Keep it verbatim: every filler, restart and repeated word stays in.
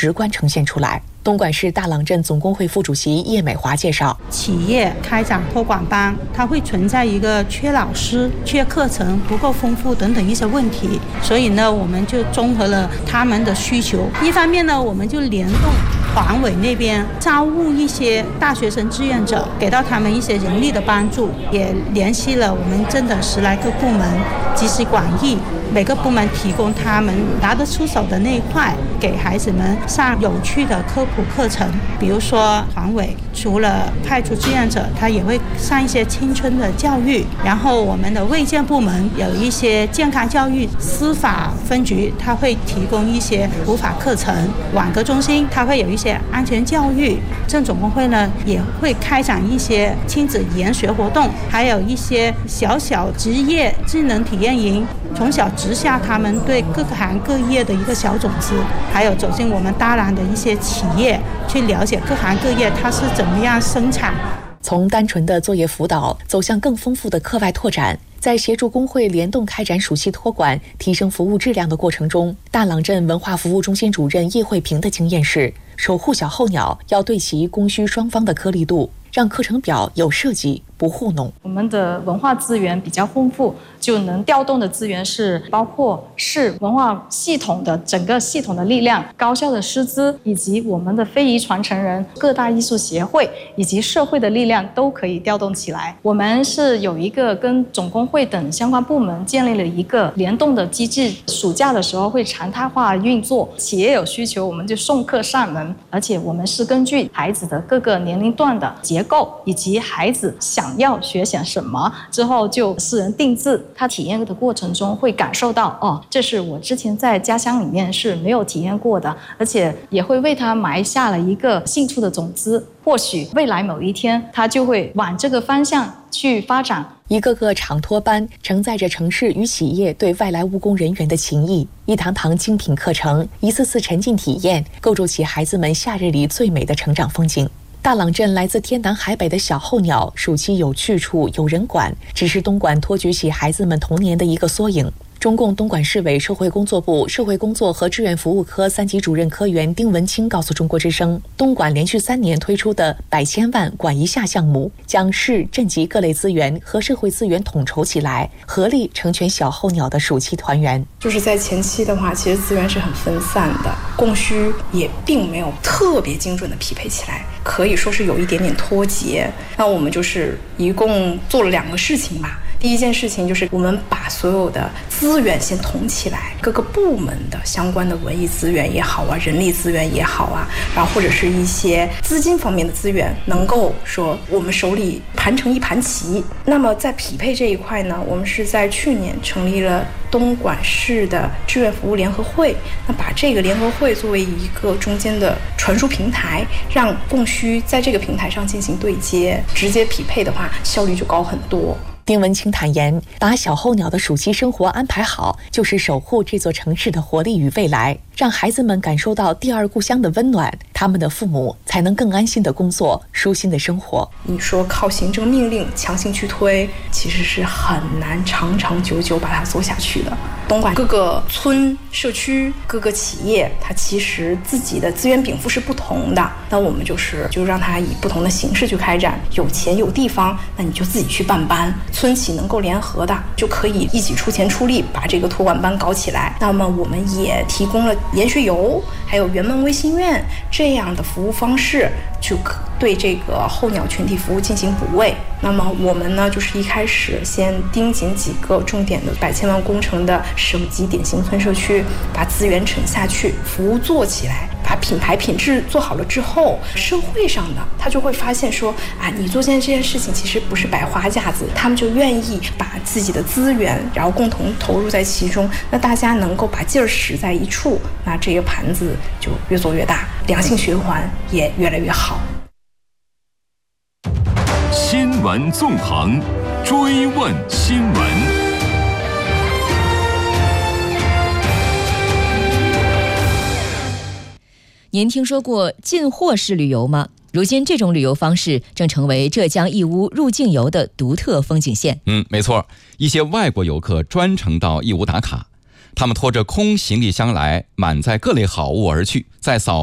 直观呈现出来。东莞市大朗镇总工会副主席叶美华介绍， 企业开展托管班，它会存在一个缺老师、缺课程不够丰富等等一些问题，所以呢，我们就综合了他们的需求。一方面呢，我们就联动环委那边招募一些大学生志愿者，给到他们一些人力的帮助，也联系了我们镇的十来个部门，集思广益，每个部门提供他们拿得出手的那一块，给孩子们上有趣的科普课程。比如说环委除了派出志愿者，他也会上一些青春的教育，然后我们的卫健部门有一些健康教育，司法分局他会提供一些普法课程，网格中心他会有一些安全教育，镇总工会呢也会开展一些亲子研学活动，还有一些小小职业智能体验营，从小植下他们对各行各业的一个小种子，还有走进我们大朗的一些企业，去了解各行各业它是怎么样生产。 从单纯的作业辅导走向更丰富的课外拓展，在协助工会联动开展暑期托管、提升服务质量的过程中，大朗镇文化服务中心主任叶慧平的经验是，守护小候鸟要对齐供需双方的颗粒度，让课程表有设计，不糊弄。 我们的文化资源比较丰富，就能调动的资源是包括市文化系统的整个系统的力量、高校的师资，以及我们的非遗传承人、各大艺术协会以及社会的力量都可以调动起来。我们是有一个跟总工会等相关部门建立了一个联动的机制，暑假的时候会常态化运作，企业有需求我们就送客上门，而且我们是根据孩子的各个年龄段的结构以及孩子想要学些什么，之后就私人定制。他体验的过程中会感受到，哦，这是我之前在家乡里面是没有体验过的，而且也会为他埋下了一个兴趣的种子，或许未来某一天他就会往这个方向去发展。 一个个长托班承载着城市与企业对外来务工人员的情谊，一堂堂精品课程，一次次沉浸体验，构筑起孩子们夏日里最美的成长风景。大朗镇来自天南海北的小候鸟，暑期有去处，有人管，只是东莞托举起孩子们童年的一个缩影。中共东莞市委社会工作部社会工作和志愿服务科三级主任科员丁文清告诉中国之声，东莞连续三年推出的百千万管一下项目，将市镇级各类资源和社会资源统筹起来，合力成全小候鸟的暑期团圆。 就是在前期的话，其实资源是很分散的，供需也并没有特别精准的匹配起来，可以说是有一点点脱节。那我们就是一共做了两个事情吧。第一件事情就是我们把所有的资源先统起来，各个部门的相关的文艺资源也好啊，人力资源也好啊，然后或者是一些资金方面的资源，能够说我们手里盘成一盘棋。那么在匹配这一块呢，我们是在去年成立了东莞市的志愿服务联合会，那把这个联合会作为一个中间的传输平台，让供需在这个平台上进行对接，直接匹配的话，效率就高很多。 丁文清坦言，把小候鸟的暑期生活安排好，就是守护这座城市的活力与未来，让孩子们感受到第二故乡的温暖，他们的父母才能更安心的工作，舒心的生活。 你说靠行政命令强行去推，其实是很难长长久久把它做下去的。东莞各个村社区各个企业，它其实自己的资源禀赋是不同的，那我们就是就让它以不同的形式去开展。有钱有地方，那你就自己去办班，村企能够联合的就可以一起出钱出力把这个托管班搞起来。那么我们也提供了研学游还有圆梦微心院这样的服务方式，就对这个候鸟群体服务进行补位。那么我们呢，就是一开始先盯紧几个重点的百千万工程的省级典型村社区，把资源沉下去，服务做起来，把品牌品质做好了之后，社会上的他就会发现说啊，你做现在这件事情其实不是摆花架子，他们就愿意把自己的资源然后共同投入在其中，那大家能够把劲儿使在一处，那这个盘子就越做越大，良性循环也越来越好。 新闻纵横，追问新闻。 您听说过进货式旅游吗？如今这种旅游方式正成为浙江义乌入境游的独特风景线。 嗯，没错，一些外国游客专程到义乌打卡，他们拖着空行李箱来，满载各类好物而去，在扫